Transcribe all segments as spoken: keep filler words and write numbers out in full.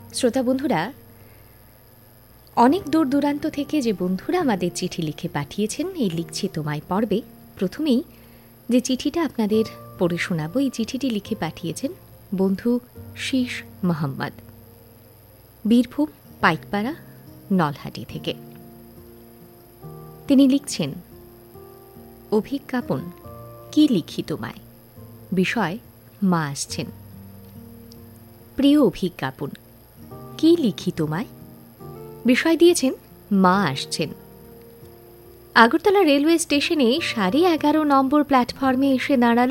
শ্রোতা বন্ধুরা, অনেক দূর দূরান্ত থেকে যে বন্ধুরা আমাদের চিঠি লিখে পাঠিয়েছেন এই লিখছি তোমায় পর্বে, প্রথমেই যে চিঠিটা আপনাদের পড়ে শোনাবো, এই চিঠিটি লিখে পাঠিয়েছেন বন্ধু শীষ মোহাম্মদ, বীরভূম পাইকপাড়া নলহাটি থেকে। তিনি লিখছেন, অভিজ্ঞাপন কি লিখি তোমায়, বিষয় মা আসছেন। প্রিয় অভিজ্ঞাপন কি লিখি তোমায়, বিষয় দিয়েছেন মা আসছেন। আগরতলা রেলওয়ে স্টেশনে সাড়ে এগারো নম্বর প্ল্যাটফর্মে এসে দাঁড়ালো।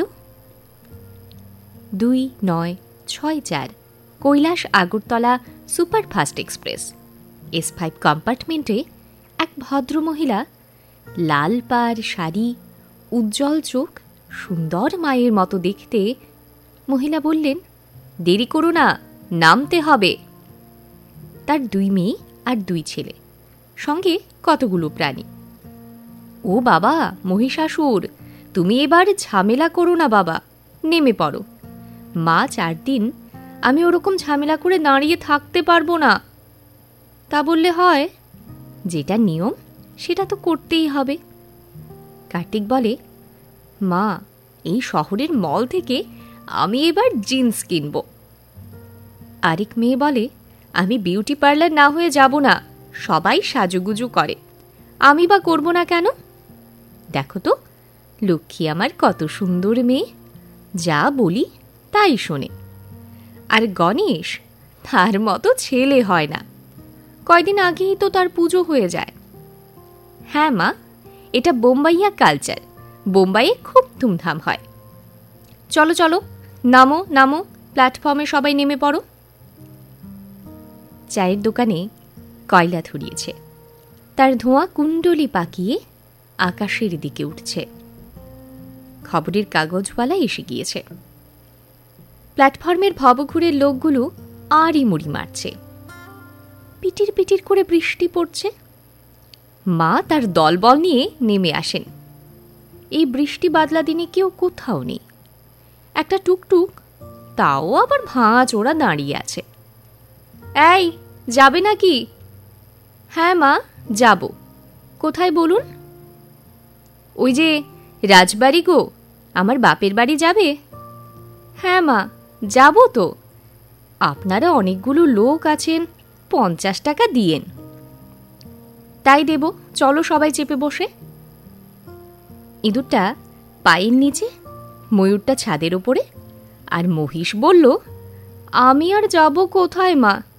দুই নয় ছয় চার Kailash Agartala superfast express S five কম্পার্টমেন্টে এক ভদ্রমহিলা, লাল পাড় শাড়ি, উজ্জ্বল চোখ, সুন্দর মায়ের মতো দেখতে। মহিলা বললেন, দেরি করো না, নামতে হবে। তার দুই মেয়ে আর দুই ছেলে, সঙ্গে কতগুলো প্রাণী। ও বাবা, মহিষাসুর, তুমি এবার ঝামেলা করো না বাবা, নেমে পড়ো। মা চার দিন আমি ওরকম ঝামেলা করে দাঁড়িয়ে থাকতে পারবো না। তা বললে হয়? যেটা নিয়ম সেটা তো করতেই হবে। কার্তিক বলে, মা, এই শহরের মল থেকে আমি এবার জিন্স কিনব। আরেক মেয়ে বলে, আমি বিউটি পার্লার না হয়ে যাব না, সবাই সাজুগুজু করে, আমি বা করব না কেন? দেখো তো, লক্ষ্মী আমার কত সুন্দর মেয়ে, যা বলি তাই শোনে। আর গণেশ, তার মতো ছেলে হয় না, কয়দিন আগেই তো তার পুজো হয়ে যায়। হ্যাঁ মা, এটা বোম্বাইয়া কালচার, বোম্বাইয়ে খুব ধুমধাম হয়। চলো চলো, নামো নামো, প্ল্যাটফর্মে সবাই নেমে পড়ো। চায়ের দোকানে কয়লা ধরিয়েছে, তার ধোঁয়া কুণ্ডলি পাকিয়ে আকাশের দিকে উঠছে। খবরের কাগজওয়ালা এসে গিয়েছে। প্ল্যাটফর্মের ভবঘুরের লোকগুলো আড়ি মুড়ি মারছে। পিটির পিটির করে বৃষ্টি পড়ছে। মা তার দলবল নিয়ে নেমে আসেন। এই বৃষ্টি বাদলা দিনে কেউ কোথাও নেই। একটা টুকটুক, তাও আবার ভাঙা চোরা দাঁড়িয়ে আছে। এই, যাবে নাকি? হ্যাঁ মা, যাব। কোথায় বলুন? ওই যে রাজবাড়ি গো, আমার বাপের বাড়ি যাবে? হ্যাঁ মা, যাব তো। আপনারা অনেকগুলো লোক আছেন, পঞ্চাশ টাকা দিয়েন। তাই দেব, চলো সবাই চেপে বসে। ইঁদুরটা পায়ের নিচে, ময়ূরটা ছাদের ওপরে, আর মহিষ বলল, আমি আর যাব কোথায় মা,